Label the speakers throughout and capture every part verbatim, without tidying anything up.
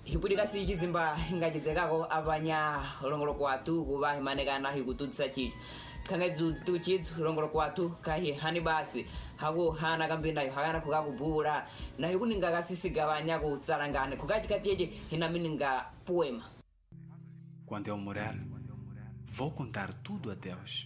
Speaker 1: hipulika sichizimba ingachizekako apanya longoloko wathu kuva himanekana hikututisa chicho khange tuchitsu longoloko wathu kahi hani basi haku hana kambinayo hakana kukakubula na hikuninga kasisigavanya kutsalangane kukachikatiyeje hinamininga poema.
Speaker 2: Quando eu morrer, vou contar tudo a Deus.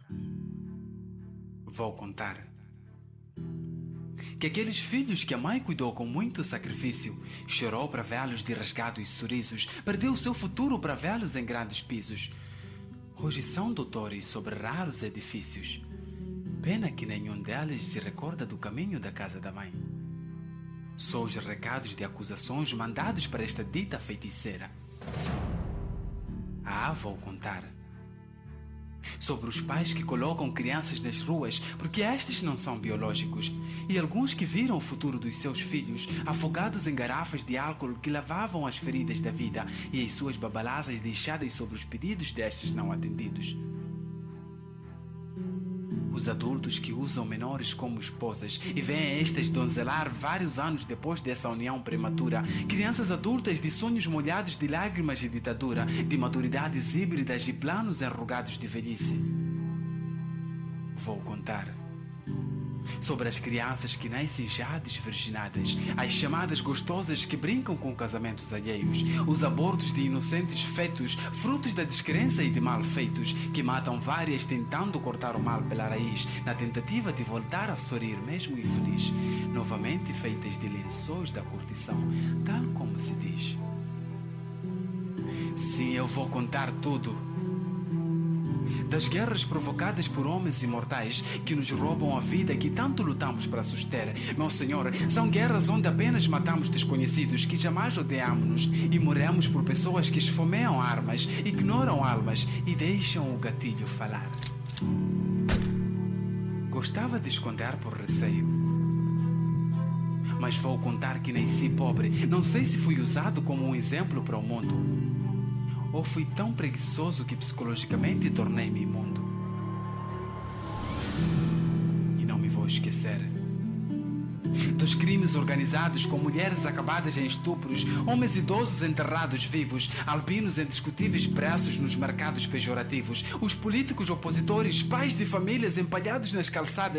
Speaker 2: Vou contar que aqueles filhos que a mãe cuidou com muito sacrifício, chorou para vê-los de rasgados sorrisos, perdeu o seu futuro para vê-los em grandes pisos. Hoje são doutores sobre raros edifícios. Pena que nenhum deles se recorda do caminho da casa da mãe. Só os recados de acusações mandados para esta dita feiticeira. Ah, vou contar sobre os pais que colocam crianças nas ruas porque estes não são biológicos e alguns que viram o futuro dos seus filhos afogados em garrafas de álcool que lavavam as feridas da vida e as suas babalasas deixadas sobre os pedidos destes não atendidos. Os adultos que usam menores como esposas e veem estas donzelar vários anos depois dessa união prematura. Crianças adultas de sonhos molhados de lágrimas e ditadura, de maturidades híbridas e planos enrugados de velhice. Vou contar sobre as crianças que nascem já desvirginadas, as chamadas gostosas que brincam com casamentos alheios, os abortos de inocentes fetos, frutos da descrença e de malfeitos, que matam várias tentando cortar o mal pela raiz, na tentativa de voltar a sorrir mesmo infeliz, novamente feitas de lençóis da curtição, tal como se diz. Sim, eu vou contar tudo. Das guerras provocadas por homens imortais que nos roubam a vida que tanto lutamos para suster. Meu Senhor, são guerras onde apenas matamos desconhecidos que jamais odiamos-nos e morremos por pessoas que esfomeiam armas, ignoram almas e deixam o gatilho falar. Gostava de esconder por receio, mas vou contar que nasci pobre. Não sei se fui usado como um exemplo para o mundo ou fui tão preguiçoso que psicologicamente tornei-me imundo. E não me vou esquecer dos crimes organizados com mulheres acabadas em estupros, homens idosos enterrados vivos, albinos em discutíveis preços nos mercados pejorativos, os políticos opositores, pais de famílias empalhados nas calçadas,